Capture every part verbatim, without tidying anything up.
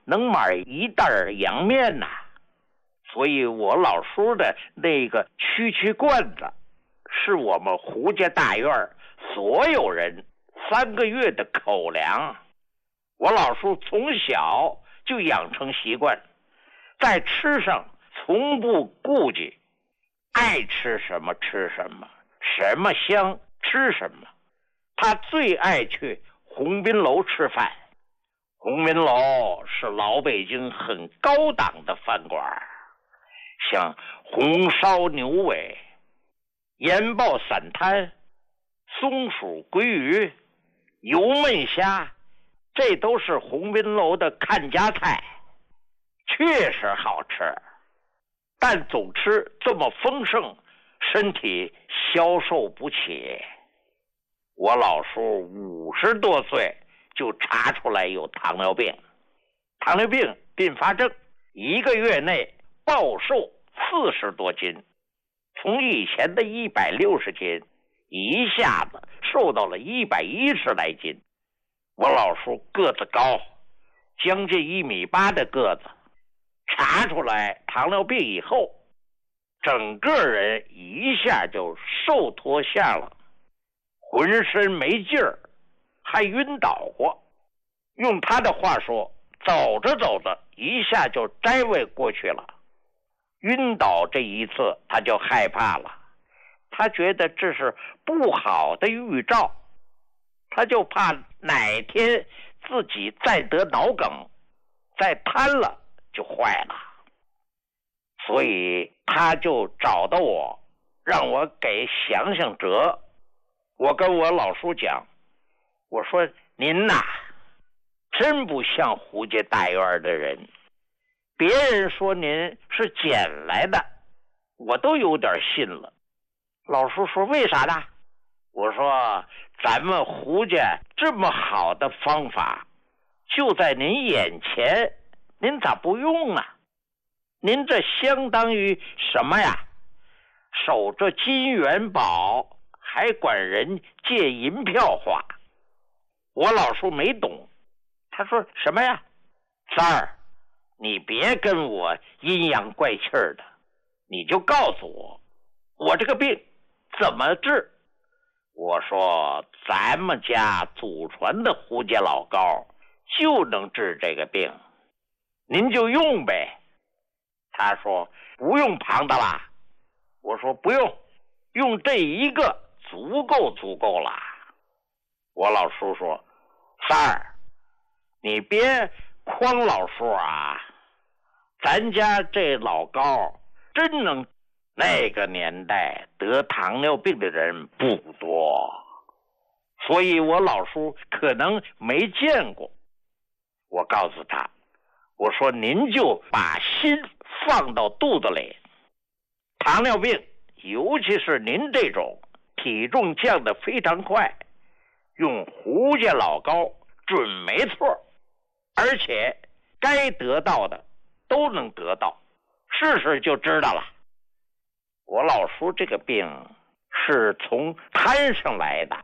能买一袋洋面呐。所以我老叔的那个区区罐子，是我们胡家大院所有人三个月的口粮。我老叔从小就养成习惯，在吃上从不顾忌，爱吃什么吃什么，什么香吃什么。他最爱去鸿宾楼吃饭，鸿宾楼是老北京很高档的饭馆，像红烧牛尾、盐爆散摊、松鼠鲑鱼、油焖虾，这都是鸿宾楼的看家菜，确实好吃。但总吃这么丰盛，身体消受不起。我老叔五十多岁就查出来有糖尿病，糖尿病并发症，一个月内暴瘦四十多斤，从以前的一百六十斤一下子瘦到了一百一十来斤。我老叔个子高，将近一米八的个子，查出来糖尿病以后，整个人一下就瘦脱相了，浑身没劲儿，还晕倒过。用他的话说，走着走着一下就摘位过去了。晕倒这一次他就害怕了，他觉得这是不好的预兆，他就怕哪天自己再得脑梗，再瘫了就坏了。所以他就找到我，让我给想想辙。我跟我老叔讲，我说您呐，真不像胡家大院的人，别人说您是捡来的，我都有点信了。老叔说为啥呢？我说咱们胡家这么好的方法就在您眼前，您咋不用呢？您这相当于什么呀？守着金元宝，还管人借银票花。我老叔没懂，他说什么呀？三儿，你别跟我阴阳怪气的，你就告诉我，我这个病怎么治？我说咱们家祖传的胡家老膏就能治这个病，您就用呗。他说不用旁的啦。我说不用，用这一个足够足够了。我老叔说三儿，你别诓老叔啊，咱家这老膏真能，那个年代得糖尿病的人不多，所以我老叔可能没见过。我告诉他，我说您就把心放到肚子里，糖尿病尤其是您这种体重降得非常快，用胡家老膏准没错，而且该得到的都能得到，试试就知道了。我老叔这个病是从贪上来的，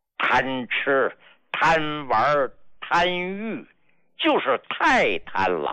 贪吃、贪玩、贪欲，就是太贪了。